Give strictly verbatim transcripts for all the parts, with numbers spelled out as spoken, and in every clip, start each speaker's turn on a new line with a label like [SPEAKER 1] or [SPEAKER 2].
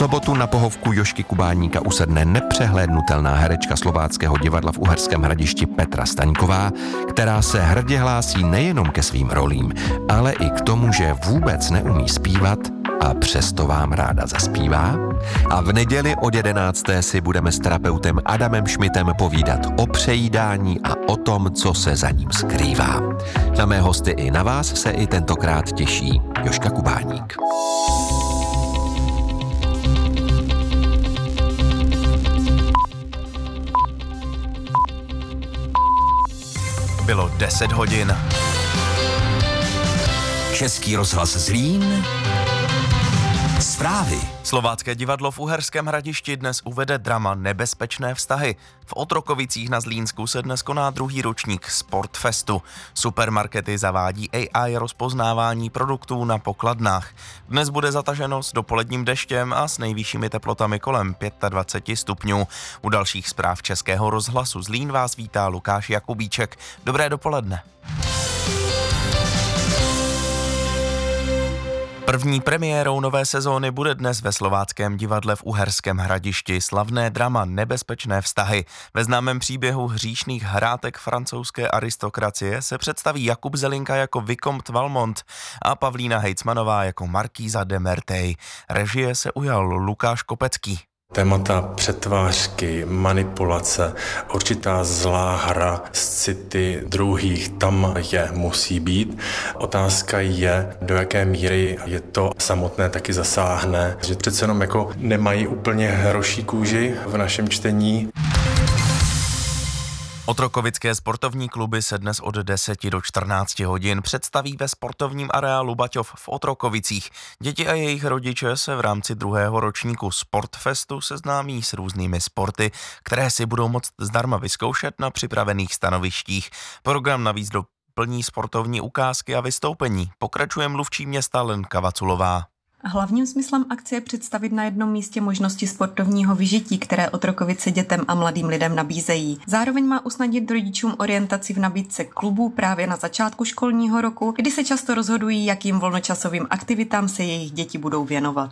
[SPEAKER 1] sobotu na pohovku Jožky Kubáníka usedne nepřehlédnutelná herečka Slováckého divadla v Uherském Hradišti Petra Staňková, která se hrdě hlásí nejenom ke svým rolím, ale i k tomu, že vůbec neumí zpívat a přesto vám ráda zaspívá. A v neděli od jedenácté si budeme s terapeutem Adamem Šmitem povídat o přejídání a o tom, co se za ním skrývá. Na mé hosty i na vás se i tentokrát těší Jožka Kubáník.
[SPEAKER 2] Bylo deset hodin.
[SPEAKER 3] Český rozhlas Zlín. Zprávy.
[SPEAKER 2] Slovácké divadlo v Uherském Hradišti dnes uvede drama Nebezpečné vztahy. V Otrokovicích na Zlínsku se dnes koná druhý ročník Sportfestu. Supermarkety zavádí A I rozpoznávání produktů na pokladnách. Dnes bude zataženo s dopoledním deštěm a s nejvyššími teplotami kolem dvacet pět stupňů. U dalších zpráv Českého rozhlasu Zlín vás vítá Lukáš Jakubíček. Dobré dopoledne. První premiérou nové sezóny bude dnes ve Slováckém divadle v Uherském Hradišti slavné drama Nebezpečné vztahy. Ve známém příběhu hříšných hrátek francouzské aristokracie se představí Jakub Zelinka jako Vicomte Valmont a Pavlína Hejcmanová jako Markýza de Merteuil. Režie se ujal Lukáš Kopecký.
[SPEAKER 4] Témata přetvářky, manipulace, určitá zlá hra z city druhých, tam je, musí být. Otázka je, do jaké míry je to samotné taky zasáhne, že přece jenom jako nemají úplně hroší kůži v našem čtení.
[SPEAKER 2] Otrokovické sportovní kluby se dnes od deseti do čtrnácti hodin představí ve sportovním areálu Baťov v Otrokovicích. Děti a jejich rodiče se v rámci druhého ročníku Sportfestu seznámí s různými sporty, které si budou moct zdarma vyzkoušet na připravených stanovištích. Program navíc doplní sportovní ukázky a vystoupení. Pokračuje mluvčí města Lenka Vaculová.
[SPEAKER 5] Hlavním smyslem akce je představit na jednom místě možnosti sportovního vyžití, které Otrokovice dětem a mladým lidem nabízejí. Zároveň má usnadnit rodičům orientaci v nabídce klubů právě na začátku školního roku, kdy se často rozhodují, jakým volnočasovým aktivitám se jejich děti budou věnovat.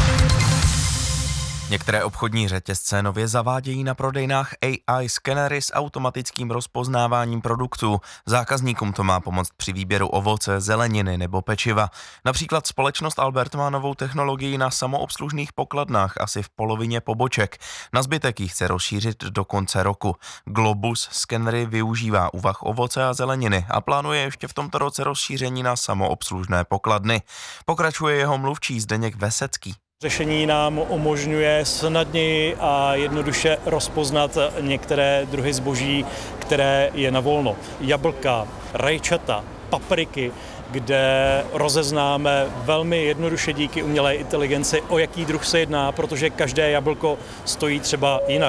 [SPEAKER 2] Některé obchodní řetězce nově zavádějí na prodejnách A I skenery s automatickým rozpoznáváním produktů. Zákazníkům to má pomoct při výběru ovoce, zeleniny nebo pečiva. Například společnost Albert má novou technologii na samoobslužných pokladnách asi v polovině poboček. Na zbytek ji chce rozšířit do konce roku. Globus skenery využívá u vah ovoce a zeleniny a plánuje ještě v tomto roce rozšíření na samoobslužné pokladny. Pokračuje jeho mluvčí Zdeněk Vesecký.
[SPEAKER 6] Řešení nám umožňuje snadněji a jednoduše rozpoznat některé druhy zboží, které je na volno. Jablka, rajčata, papriky, kde rozeznáme velmi jednoduše díky umělé inteligenci, o jaký druh se jedná, protože každé jablko stojí třeba jinak.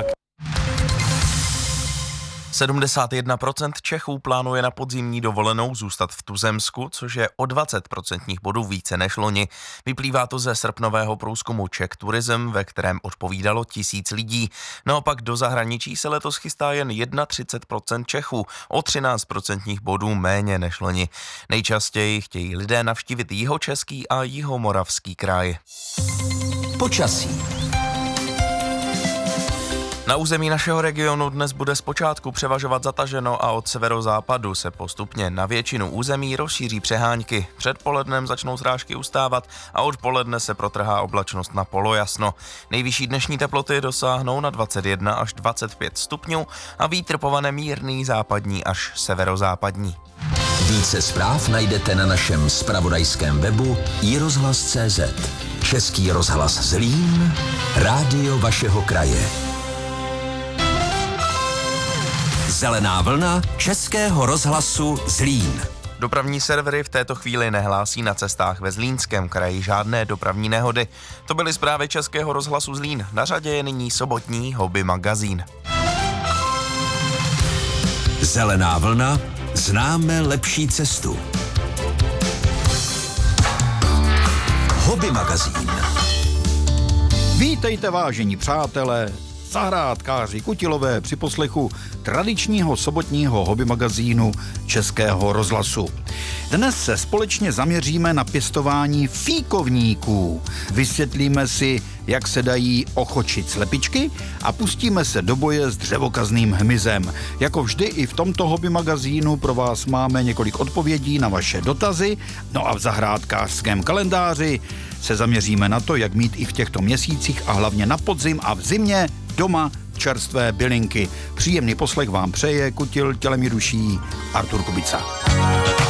[SPEAKER 2] sedmdesát jedna procent Čechů plánuje na podzimní dovolenou zůstat v tuzemsku, což je o dvacet procentních bodů více než loni. Vyplývá to ze srpnového průzkumu Czech Tourism, ve kterém odpovídalo tisíc lidí. Naopak do zahraničí se letos chystá jen třicet jedna procent Čechů, o třináct procentních bodů méně než loni. Nejčastěji chtějí lidé navštívit Jihočeský a Jihomoravský kraj.
[SPEAKER 3] Počasí.
[SPEAKER 2] Na území našeho regionu dnes bude zpočátku převažovat zataženo a od severozápadu se postupně na většinu území rozšíří přehánky. Předpolednem začnou srážky ustávat a odpoledne se protrhá oblačnost na polojasno. Nejvyšší dnešní teploty dosáhnou na dvacet jedna až dvacet pět stupňů a vítr povane mírný západní až severozápadní.
[SPEAKER 3] Více zpráv najdete na našem zpravodajském webu i rozhlas tečka cé zet. Český rozhlas Zlín, rádio vašeho kraje. Zelená vlna Českého rozhlasu Zlín.
[SPEAKER 2] Dopravní servery v této chvíli nehlásí na cestách ve Zlínském kraji žádné dopravní nehody. To byly zprávy Českého rozhlasu Zlín. Na řadě je nyní sobotní hobby magazín.
[SPEAKER 3] Zelená vlna, známe lepší cestu. Hobby magazín.
[SPEAKER 7] Vítejte, vážení přátelé, zahrádkáři Kutilové při poslechu tradičního sobotního hobby magazínu Českého rozhlasu. Dnes se společně zaměříme na pěstování fíkovníků. Vysvětlíme si, jak se dají ochočit slepičky a pustíme se do boje s dřevokazným hmyzem. Jako vždy i v tomto hobby magazínu pro vás máme několik odpovědí na vaše dotazy, no a v zahrádkářském kalendáři se zaměříme na to, jak mít i v těchto měsících a hlavně na podzim a v zimě doma čerstvé bylinky. Příjemný poslech vám přeje Kutil tělem i duší Artur Kubica.